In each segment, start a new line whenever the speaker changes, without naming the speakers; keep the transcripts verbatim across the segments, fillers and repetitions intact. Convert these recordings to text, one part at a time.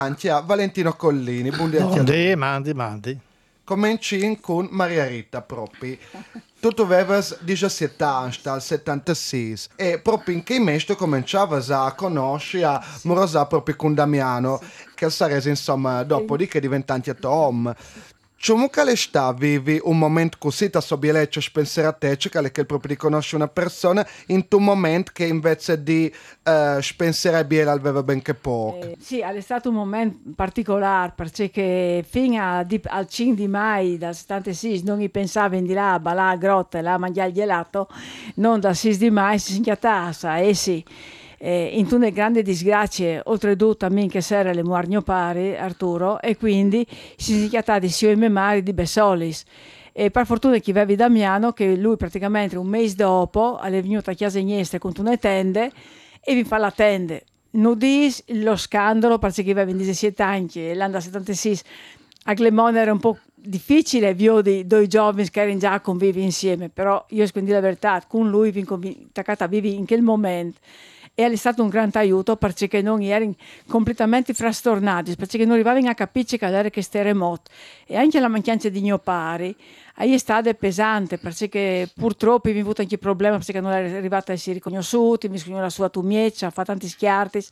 Anche a Valentino Collini, buongiorno.
Buondì, mandi, mandi.
Cominci con Maria Rita proprio. Tu avevi diciassette anni dal settantasei e proprio in che mese cominciavi a conoscere a Morosà proprio con Damiano, che sarebbe insomma dopo di che diventante Tom. Come che sta vivi un momento così da sobielece pensare a te, che è proprio di conoscere una persona in un momento che invece di uh, pensare a Biela aveva ben che poco.
Eh, sì, è stato un momento particolare perché fino a, di, al cinque di maggio del settantasei non pensavo di là a ballare a grotta e là a mangiare il gelato, non dal sei di maggio si schiattassa, eh sì. Eh, in una grande disgrazia, oltretutto a me che era le muore mio pare, Arturo, e quindi si sono schiattati sia i miei mari di Bessolis. E per fortuna che avevi Damiano, che lui praticamente un mese dopo è venuto a Chiesa Iniesta con una tende e vi fa la tende. Nudis, lo scandalo, perché aveva diciassette anni, e l'anno settantasei a Clemone era un po' difficile, io di due giovani che erano già convivi insieme, però io quindi la verità, con lui vi attaccata a vivi in quel momento. E è stato un grande aiuto perché non erano completamente frastornati, perché non arrivavano a capire che era questo terremoto. E anche la mancanza di mio pari è stata pesante, perché purtroppo mi è avuto anche problemi perché non è arrivata a essere riconosciuti, mi scrivono la sua tumieccia, fa tanti schiarti.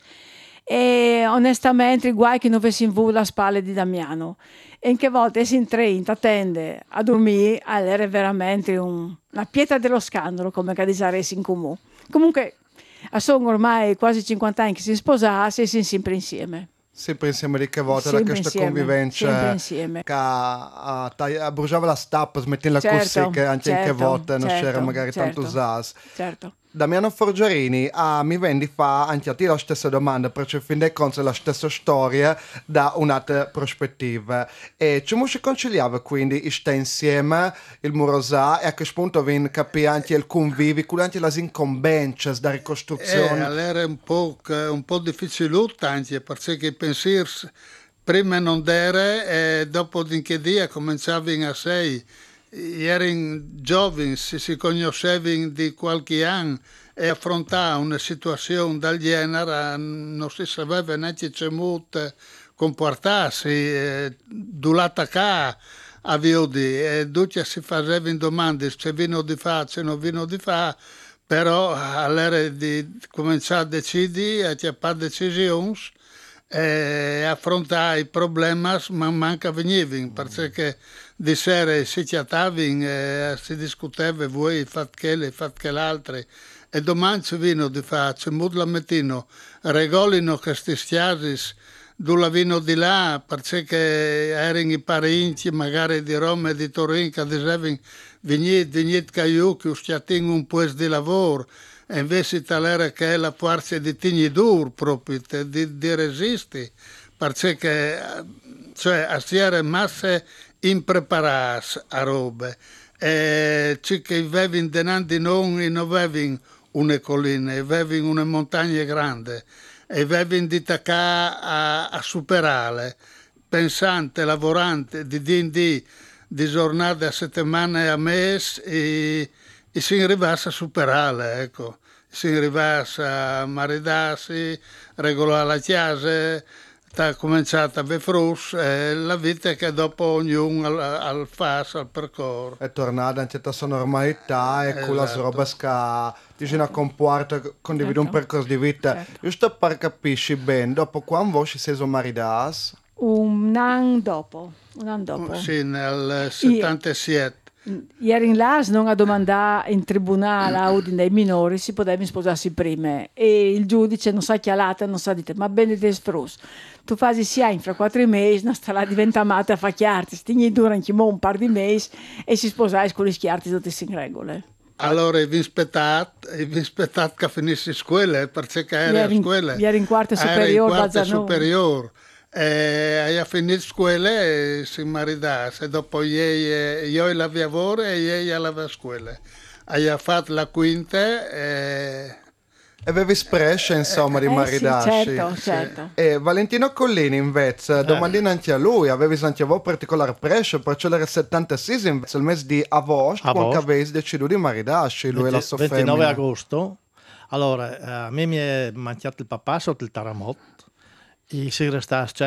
E onestamente i guai che non avessi in vu la spalle di Damiano. E in che volte si in trenta tende a dormire, era veramente un, una pietra dello scandalo, come che disaresi in comune. Comunque, sono ormai quasi cinquanta anni che si sposasse e si sempre insieme.
Sempre insieme di che volta da
Sempre
questa
insieme,
convivenza
sempre insieme.
che a, a, a bruciava la stappa, smettendo
Certo,
così che anche in che
certo,
volta non
certo,
c'era magari
certo,
tanto usas.
Certo.
Damiano Forgiarini ah, mi vendi fa anche a te la stessa domanda perché in fin dei conti è la stessa storia da un'altra prospettiva e come si conciliava quindi sta insieme il Morosà e a che punto vi capire anche il convivi con anche le incombenze da ricostruzione
eh, era un po', un po' difficile anche perché i pensieri prima non era e dopo di che dia cominciavano a sei erano giovani, si, si conoscevano di qualche anno e affrontare una situazione del genere non si sapeva neanche come comportarsi, eh, dall'attacca a Viodi e tutti si facevano domande se vino di fa, se non vino di fa, però all'era di cominciare a decidere, a chiappare decisioni e affrontare i problemi man mano che venivano, perché di sera si chiattavano e si discuteva voi fate quello, fate quell'altro e domani ci vino di fa, c'è molto la mattina regolino questi stiasi dove vino di là perché erano i parenti magari di Roma e di Torino che dicevano venite, venite che io che stiamo un po' di lavoro e invece talera che è la forza di tigni dur proprio, di, di resistere, perché cioè, a siere masse impreparate a robe, e ci che avevano denanti non, non avevano una collina, avevano una montagna grande, e avevano di attaccare a, a superare, pensante, lavorante, di dì in dì, di giornate a settimana e a mese, e, e si arrivasse a superare, ecco. Si arrivasse a maridarsi, regolare la chiesa, ha cominciato a Befrus, e la vita che dopo ognuno al, al fa, al percorso.
è tornata in certa sua normalità e
Esatto.
con la roba che dice comporta, condivide
Certo.
un percorso di vita.
Certo.
Giusto per capisci bene, dopo quando voi si siete maritati?
Un anno dopo, un anno dopo.
Sì, nel settantasette.
Ieri in là non a domandare in tribunale a Udine dei minori si poteva sposarsi prima e il giudice non sa chialata, non sa dire ma bene des frus tu fai sia in fra quattro mesi non sta là diventa amata a fa chiarti stigni dura anche un par di mesi e si sposai con gli schiarti tutti in regole.
Allora vi aspettate, vi aspettate che finisse scuola perché era a scuola.
Ieri in quarta superiore,
era in quarta superiore. E ha finito scuola e si maridasse. Dopo io, io la lavoro e lei la scuola. Ha fatto la quinta e...
Avevi espresso insomma di
Eh sì,
maridarsi.
certo, certo.
E Valentino Collini invece, domandina anche a lui, avevi anche voi particolare prescio perché era il settantasei invece il mese di agosto, quando avevi deciso di maridarsi lui e la sua
ventinove
femmina.
agosto. Allora, a me mi è mancato il papà sotto il terremoto e si resta